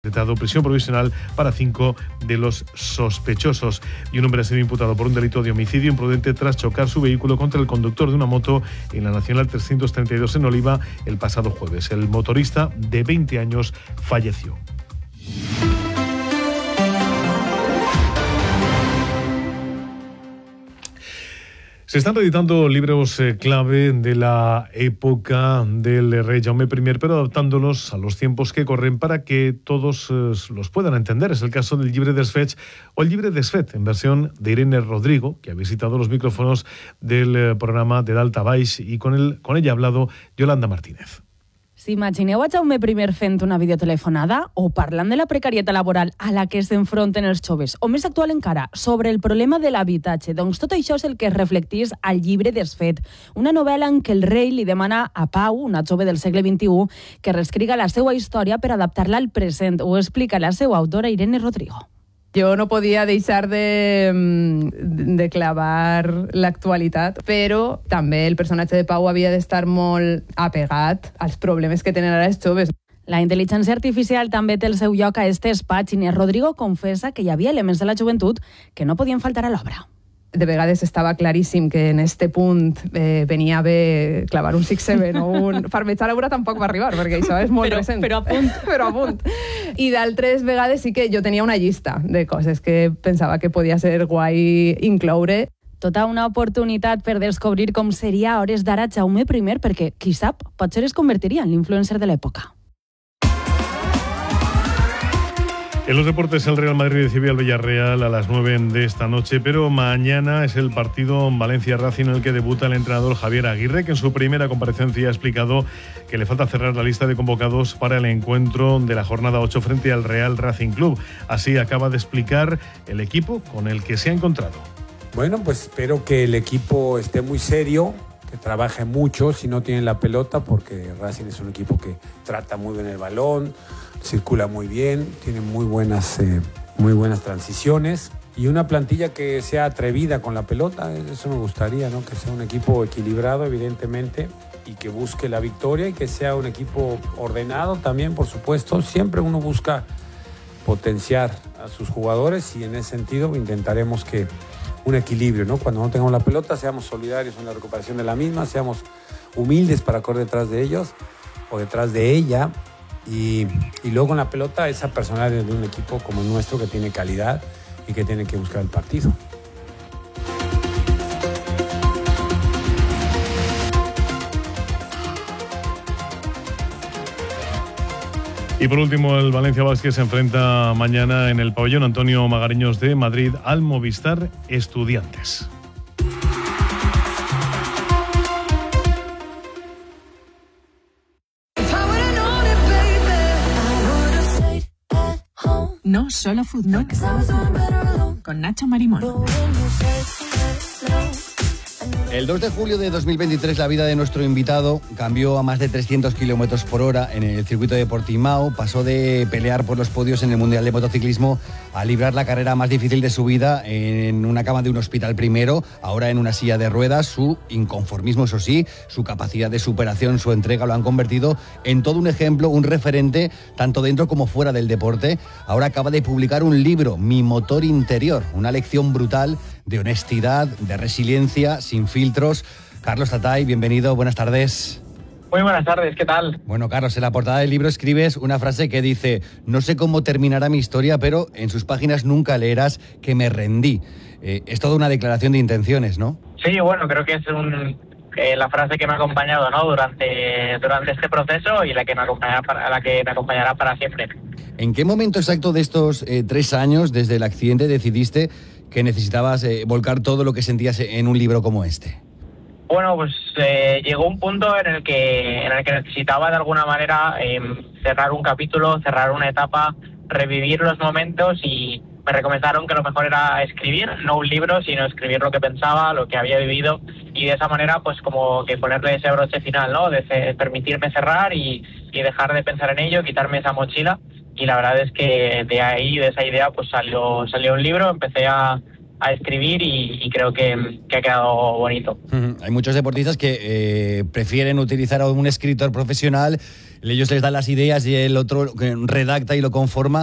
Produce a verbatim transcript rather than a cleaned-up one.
Decretado prisión provisional para cinco de los sospechosos. Y un hombre ha sido imputado por un delito de homicidio imprudente tras chocar su vehículo contra el conductor de una moto en la Nacional trescientos treinta y dos en Oliva el pasado jueves. El motorista, de veinte años, falleció. Se están reeditando libros eh, clave de la época del rey Jaume primero, pero adaptándolos a los tiempos que corren para que todos eh, los puedan entender. Es el caso del Llibre dels Fets o el Llibre dels Fets, en versión de Irene Rodrigo, que ha visitado los micrófonos del eh, programa de Dalt a Baix, y con, el, con ella ha hablado Yolanda Martínez. S'imagineu a Jaume primero fent una videotelefonada o parlant de la precarietat laboral a la que s'enfronten els joves, o més actual encara, sobre el problema de l'habitatge? Doncs tot això és el que es reflectís al Llibre dels Fets, una novel·la en què el rei li demana a Pau, una jove del segle vint-i-u, que reescriga la seva història per adaptar-la al present. Ho explica la seva autora Irene Rodrigo. Jo no podia deixar de, de clavar l'actualitat, però també el personatge de Pau havia d'estar molt apegat als problemes que tenen ara els joves. La intel·ligència artificial també té el seu lloc a aquestes pàgines. Rodrigo confessa que hi havia elements de la joventut que no podien faltar a l'obra. De vegades estava claríssim que en este punt eh, venia bé clavar un six seven o un... Farmejar a l'obra tampoc va arribar, perquè això és molt però, recent. Però a punt. però a punt. I d'altres vegades sí que jo tenia una llista de coses que pensava que podia ser guai incloure. Tota una oportunitat per descobrir com seria a hores d'ara Jaume primero, perquè, qui sap, potser es convertiria en l'influencer de l'època. En los deportes, el Real Madrid recibe al Villarreal a las nueve de esta noche, pero mañana es el partido Valencia-Racing en el que debuta el entrenador Javier Aguirre, que en su primera comparecencia ha explicado que le falta cerrar la lista de convocados para el encuentro de la jornada ocho frente al Real Racing Club. Así acaba de explicar el equipo con el que se ha encontrado. Bueno, pues espero que el equipo esté muy serio, que trabaje mucho si no tienen la pelota, porque Racing es un equipo que trata muy bien el balón, circula muy bien, tiene muy buenas, eh, muy buenas transiciones y una plantilla que sea atrevida con la pelota. Eso me gustaría, ¿no? Que sea un equipo equilibrado, evidentemente, y que busque la victoria, y que sea un equipo ordenado también, por supuesto. Siempre uno busca potenciar a sus jugadores y en ese sentido intentaremos que un equilibrio, ¿no? Cuando no tengamos la pelota, seamos solidarios en la recuperación de la misma, seamos humildes para correr detrás de ellos o detrás de ella. Y, y luego con la pelota, esa personalidad de un equipo como el nuestro, que tiene calidad y que tiene que buscar el partido. Y por último, el Valencia Basket se enfrenta mañana en el pabellón Antonio Magariños de Madrid al Movistar Estudiantes. No solo fútbol. Con Nacho Marimón. El dos de julio de dos mil veintitrés la vida de nuestro invitado cambió a más de trescientos kilómetros por hora en el circuito de Portimao. Pasó de pelear por los podios en el Mundial de Motociclismo a librar la carrera más difícil de su vida en una cama de un hospital primero, ahora en una silla de ruedas. Su inconformismo, eso sí, su capacidad de superación, su entrega lo han convertido en todo un ejemplo, un referente, tanto dentro como fuera del deporte. Ahora acaba de publicar un libro, Mi motor interior, una lección brutal de honestidad, de resiliencia, sin filtros. Carlos Tatay, bienvenido, buenas tardes. Muy buenas tardes, ¿qué tal? Bueno, Carlos, en la portada del libro escribes una frase que dice: no sé cómo terminará mi historia, pero en sus páginas nunca leerás que me rendí. Eh, es toda una declaración de intenciones, ¿no? Sí, bueno, creo que es un, eh, la frase que me ha acompañado, ¿no? durante, durante este proceso y la que me acompañará para, la que me acompañará para siempre. ¿En qué momento exacto de estos eh, tres años, desde el accidente, decidiste que necesitabas eh, volcar todo lo que sentías en un libro como este? Bueno, pues eh, llegó un punto en el que en el que necesitaba de alguna manera eh, cerrar un capítulo, cerrar una etapa, revivir los momentos, y me recomendaron que lo mejor era escribir, no un libro, sino escribir lo que pensaba, lo que había vivido, y de esa manera pues como que ponerle ese broche final, ¿no? De ce- permitirme cerrar y, y dejar de pensar en ello, quitarme esa mochila. Y la verdad es que de ahí, de esa idea, pues salió, salió un libro. Empecé a, a escribir y, y creo que, que ha quedado bonito. Uh-huh. Hay muchos deportistas que eh, prefieren utilizar a un escritor profesional, ellos les dan las ideas y el otro redacta y lo conforma.